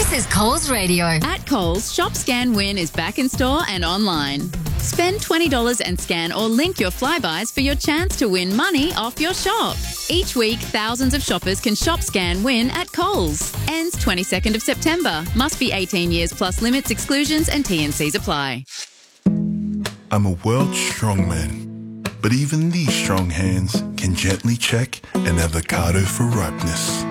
This is Coles Radio. At Coles, Shop Scan Win is back in store and online. Spend $20 and scan or link your Flybuys for your chance to win money off your shop. Each week, thousands of shoppers can Shop Scan Win at Coles. Ends 22nd of September. Must be 18 years plus limits, exclusions and T&Cs apply. I'm a world strongman, but even these strong hands can gently check an avocado for ripeness.